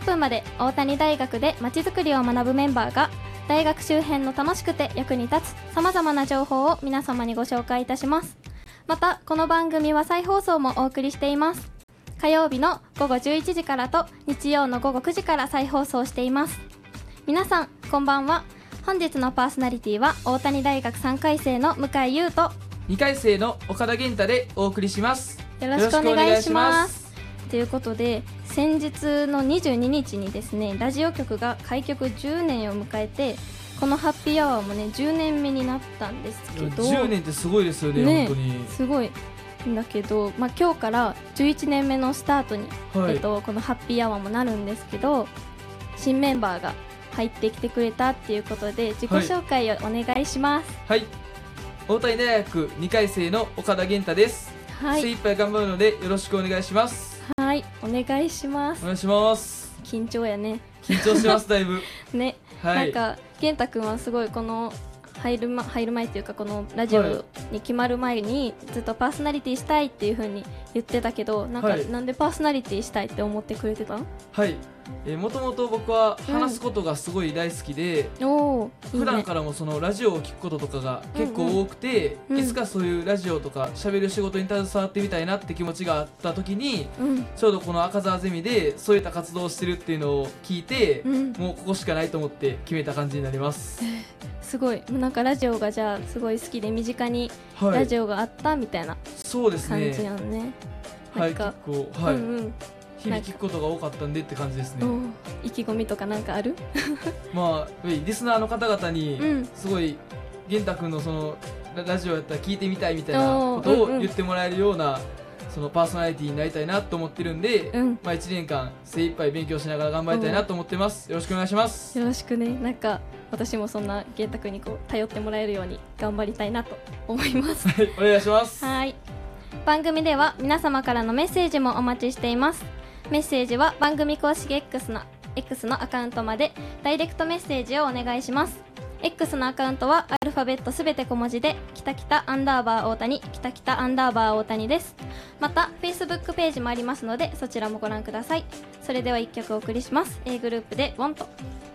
分まで大谷大学でまちづくりを学ぶメンバーが大学周辺の楽しくて役に立つさまざまな情報を皆様にご紹介いたします。またこの番組は再放送もお送りしています。火曜日の午後11時からと日曜の午後9時から再放送しています。皆さんこんばんは。本日のパーソナリティは大谷大学3回生の向井優と 2回生の岡田健太でお送りします。 よろしくお願いします。ということで先日の22日にですね、ラジオ局が開局10年を迎えて、このハッピーアワーもね10年目になったんですけど、 10年ってすごいですよね。本当にすごいんだけど、今日から11年目のスタートに、 はい、 このハッピーアワーもなるんですけど、新メンバーが入ってきてくれたっていうことで自己紹介をお願いします。 はい、大谷大学2回生の岡田健太です。 はい、 精一杯頑張るのでよろしくお願いします。 はい、お願いします。 お願いします。 緊張やね。 緊張してますだいぶね、はい、なんか健太くんはすごいこの入る前っていうか、このラジオに決まる前にずっとパーソナリティしたいっていう風に言ってたけど、なんでパーソナリティしたいって思ってくれてた？ はい、もともと僕は話すことがすごい大好きで、普段からもそのラジオを聞くこととかが結構多くて、いつかそういうラジオとか喋る仕事に携わってみたいなって気持ちがあった時に、ちょうどこの赤澤ゼミでそういった活動をしてるっていうのを聞いて、もうここしかないと思って決めた感じになります。 すごい、なんかラジオがじゃあすごい好きで身近にラジオがあったみたいな感じやんね。 はい、結構、はい、日々聞くことが多かったんでって感じですね。 意気込みとかなんかある？ まあリスナーの方々にすごい玄太くんのそのラジオやったら聞いてみたいみたいなことを言ってもらえるようなそのパーソナリティになりたいなと思ってるんで、1年間精一杯勉強しながら頑張りたいなと思ってます。よろしくお願いします。 よろしくね。なんか私もそんな玄太くんに頼ってもらえるように頑張りたいなと思います。 はい、お願いします。 はい、番組では皆様からのメッセージもお待ちしています。メッセージは番組公式 X のアカウントまでダイレクトメッセージをお願いします。 X のアカウントはアルファベットすべて小文字できたきたアンダーバー大谷きたきたアンダーバー大谷です。また Facebook ページもありますのでそちらもご覧ください。それでは1曲お送りします。 A グループで Want。